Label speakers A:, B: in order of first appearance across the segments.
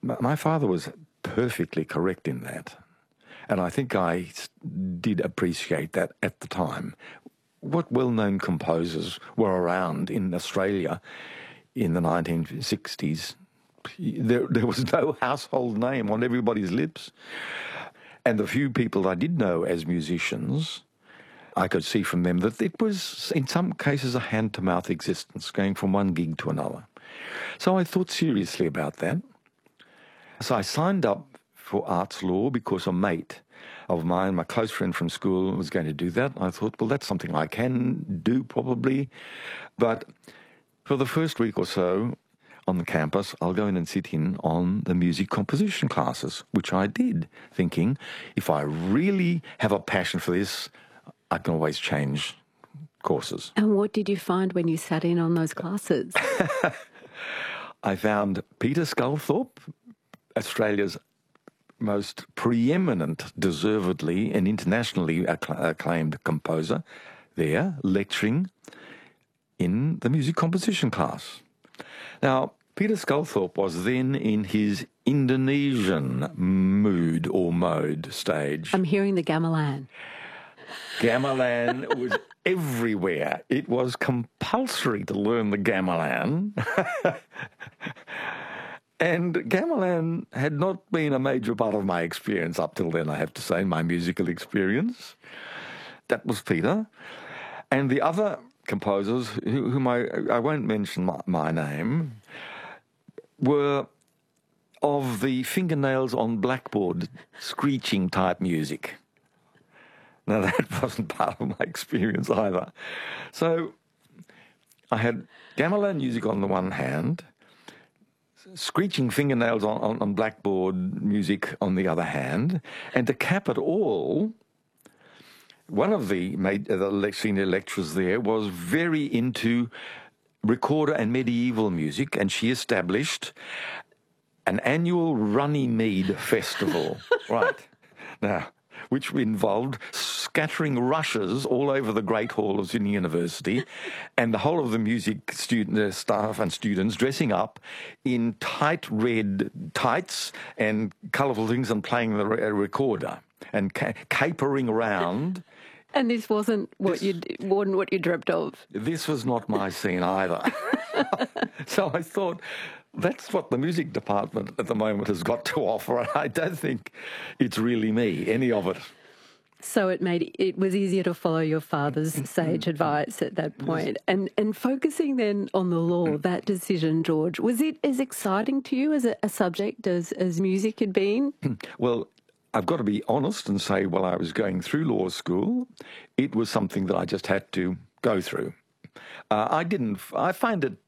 A: My father was perfectly correct in that. And I think did appreciate that at the time. What well-known composers were around in Australia in the 1960s? There was no household name on everybody's lips. And the few people I did know as musicians, I could see from them that it was, in some cases, a hand-to-mouth existence, going from one gig to another. So I thought seriously about that. So I signed up for arts law because a mate of mine, my close friend from school, was going to do that. I thought, well, that's something I can do probably. But for the first week or so on the campus, I'll go in and sit in on the music composition classes, which I did, thinking if I really have a passion for this, I can always change courses.
B: And what did you find when you sat in on those classes?
A: I found Peter Sculthorpe, Australia's most preeminent, deservedly and internationally acclaimed composer, there lecturing in the music composition class. Now, Peter Sculthorpe was then in his Indonesian mood or mode stage.
B: I'm hearing the gamelan.
A: Gamelan was everywhere. It was compulsory to learn the gamelan. And gamelan had not been a major part of my experience up till then, I have to say, my musical experience. That was Peter. And the other composers, whom I won't mention my name, were of the fingernails on blackboard screeching type music. Now, that wasn't part of my experience either. So I had gamelan music on the one hand, screeching fingernails on blackboard music on the other hand, and to cap it all, one of the senior lecturers there was very into recorder and medieval music, and she established an annual Runnymede festival, right, now, which involved scattering rushes all over the great hall of Sydney University, and the whole of the music staff and students dressing up in tight red tights and colourful things and playing the recorder and capering around.
B: And this wasn't what you dreamt of.
A: This was not my scene either. So I thought, that's what the music department at the moment has got to offer, and I don't think it's really me, any of it.
B: So it was easier to follow your father's sage advice at that point. And focusing then on the law, that decision, George, was it as exciting to you as a subject as music had been?
A: Well, I've got to be honest and say, while I was going through law school, it was something that I just had to go through. I find it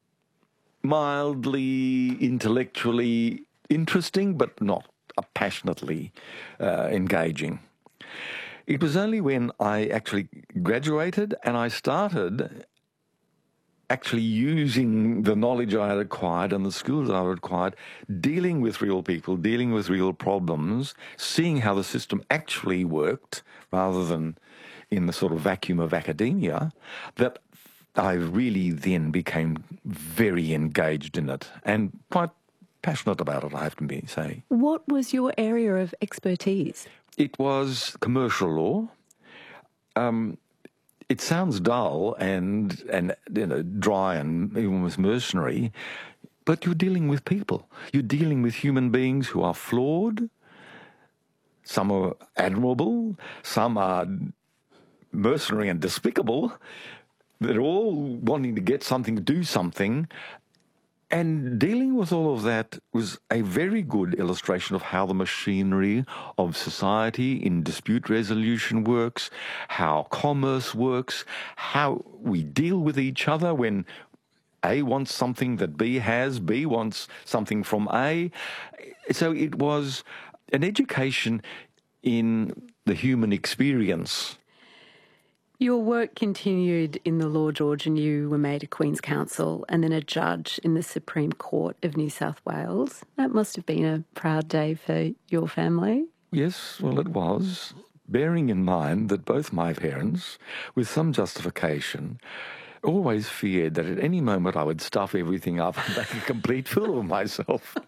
A: mildly intellectually interesting, but not passionately engaging. It was only when I actually graduated and I started actually using the knowledge I had acquired and the skills I had acquired, dealing with real people, dealing with real problems, seeing how the system actually worked rather than in the sort of vacuum of academia, that I really then became very engaged in it and quite passionate about it, I have to say.
B: What was your area of expertise?
A: It was commercial law. It sounds dull and dry and almost mercenary, but you're dealing with people. You're dealing with human beings who are flawed. Some are admirable. Some are mercenary and despicable. They're all wanting to get something, to do something. And dealing with all of that was a very good illustration of how the machinery of society in dispute resolution works, how commerce works, how we deal with each other when A wants something that B has, B wants something from A. So it was an education in the human experience.
B: Your work continued in the law, George, and you were made a Queen's Counsel and then a judge in the Supreme Court of New South Wales. That must have been a proud day for your family.
A: Yes, well, it was, bearing in mind that both my parents, with some justification, always feared that at any moment I would stuff everything up and make a complete fool of myself.